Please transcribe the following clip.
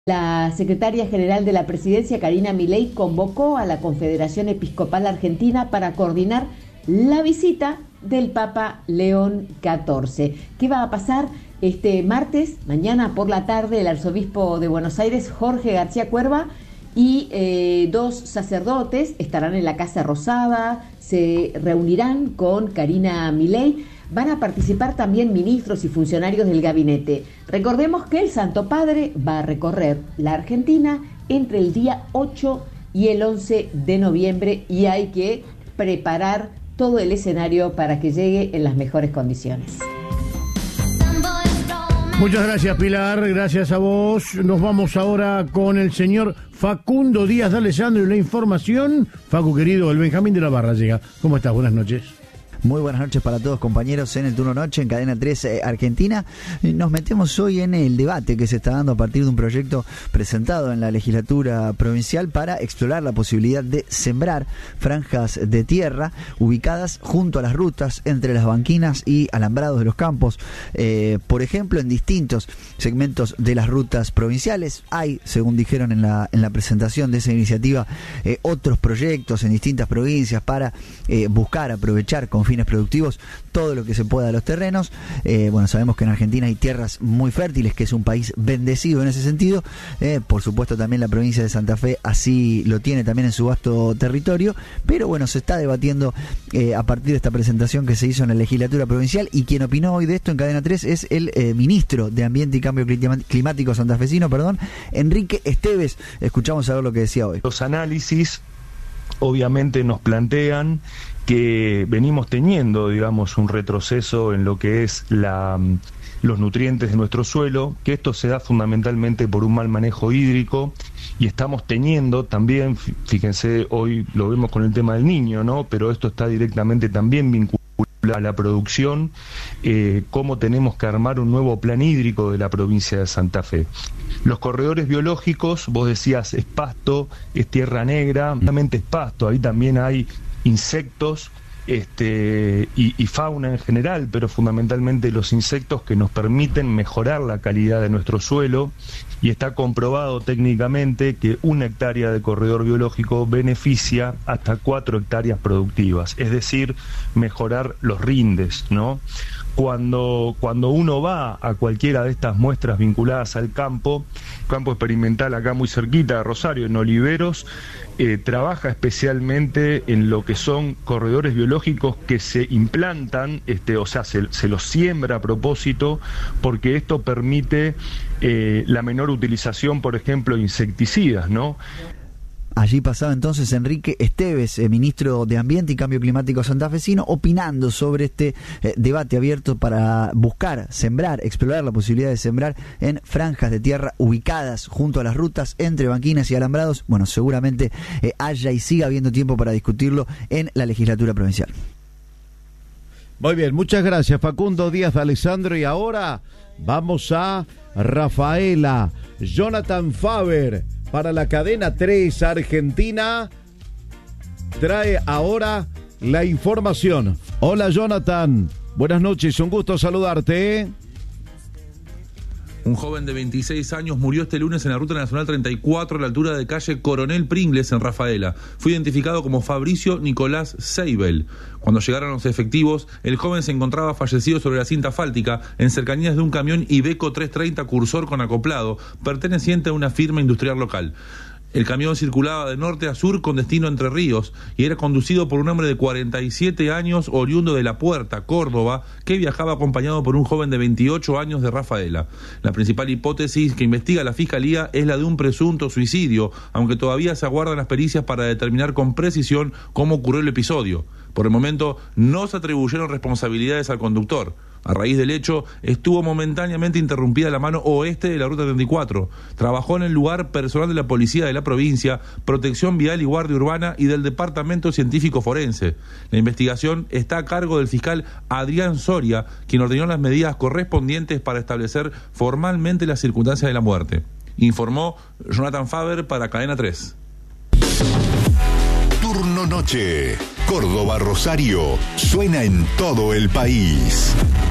La secretaria general de la Presidencia, Karina Milei, convocó a la Confederación Episcopal Argentina para coordinar la visita del Papa León XIV. ¿Qué va a pasar este martes? Mañana por la tarde, el arzobispo de Buenos Aires, Jorge García Cuerva, y dos sacerdotes estarán en la Casa Rosada, se reunirán con Karina Milei. Van a participar también ministros y funcionarios del gabinete. Recordemos que el Santo Padre va a recorrer la Argentina entre el día 8 y el 11 de noviembre y hay que preparar todo el escenario para que llegue en las mejores condiciones. Muchas gracias, Pilar, gracias a vos. Nos vamos ahora con el señor Facundo Díaz de Alessandro y la información. Facu, querido, el Benjamín de la Barra llega. ¿Cómo estás? Buenas noches. Muy buenas noches para todos, compañeros, en el turno noche en Cadena 3 Argentina. Nos metemos hoy en el debate que se está dando a partir de un proyecto presentado en la legislatura provincial para explorar la posibilidad de sembrar franjas de tierra ubicadas junto a las rutas entre las banquinas y alambrados de los campos. Por ejemplo, en distintos segmentos de las rutas provinciales hay, según dijeron en la presentación de esa iniciativa, otros proyectos en distintas provincias para buscar aprovechar con fines productivos todo lo que se pueda de los terrenos. Bueno, sabemos que en Argentina hay tierras muy fértiles, que es un país bendecido en ese sentido. Por supuesto también la provincia de Santa Fe así lo tiene también en su vasto territorio, pero bueno, se está debatiendo a partir de esta presentación que se hizo en la legislatura provincial, y quien opinó hoy de esto en Cadena 3 es el ministro de Ambiente y Cambio Climático santafesino, Enrique Esteves. Escuchamos a ver lo que decía hoy. Los análisis obviamente nos plantean que venimos teniendo, digamos, un retroceso en lo que es los nutrientes de nuestro suelo, que esto se da fundamentalmente por un mal manejo hídrico, y estamos teniendo también, fíjense, hoy lo vemos con el tema del Niño, ¿no? Pero esto está directamente también vinculado a la producción, cómo tenemos que armar un nuevo plan hídrico de la provincia de Santa Fe. Los corredores biológicos, vos decías, es pasto, es tierra negra, realmente es pasto, ahí también hay insectos y fauna en general, pero fundamentalmente los insectos que nos permiten mejorar la calidad de nuestro suelo, y está comprobado técnicamente que 1 hectárea de corredor biológico beneficia hasta 4 hectáreas productivas, es decir, mejorar los rindes, ¿no? Cuando uno va a cualquiera de estas muestras vinculadas al campo experimental acá muy cerquita de Rosario, en Oliveros, trabaja especialmente en lo que son corredores biológicos que se implantan, o sea, se los siembra a propósito, porque esto permite la menor utilización, por ejemplo, de insecticidas, ¿no? Allí pasaba entonces Enrique Esteves, ministro de Ambiente y Cambio Climático santafesino, opinando sobre este debate abierto para buscar, sembrar, explorar la posibilidad de sembrar en franjas de tierra ubicadas junto a las rutas entre banquinas y alambrados. Bueno, seguramente haya y siga habiendo tiempo para discutirlo en la legislatura provincial. Muy bien, muchas gracias, Facundo Díaz de Alessandro. Y ahora vamos a Rafaela. Jonathan Faber, para la Cadena 3 Argentina, trae ahora la información. Hola, Jonathan, buenas noches, un gusto saludarte. Un joven de 26 años murió este lunes en la Ruta Nacional 34 a la altura de calle Coronel Pringles en Rafaela. Fue identificado como Fabricio Nicolás Seibel. Cuando llegaron los efectivos, el joven se encontraba fallecido sobre la cinta asfáltica en cercanías de un camión Iveco 330 Cursor con acoplado, perteneciente a una firma industrial local. El camión circulaba de norte a sur con destino a Entre Ríos y era conducido por un hombre de 47 años oriundo de La Puerta, Córdoba, que viajaba acompañado por un joven de 28 años de Rafaela. La principal hipótesis que investiga la Fiscalía es la de un presunto suicidio, aunque todavía se aguardan las pericias para determinar con precisión cómo ocurrió el episodio. Por el momento no se atribuyeron responsabilidades al conductor. A raíz del hecho, estuvo momentáneamente interrumpida la mano oeste de la Ruta 34. Trabajó en el lugar personal de la Policía de la provincia, Protección Vial y Guardia Urbana y del Departamento Científico Forense. La investigación está a cargo del fiscal Adrián Soria, quien ordenó las medidas correspondientes para establecer formalmente las circunstancias de la muerte. Informó Jonathan Faber para Cadena 3. Turno noche. Córdoba, Rosario. Suena en todo el país.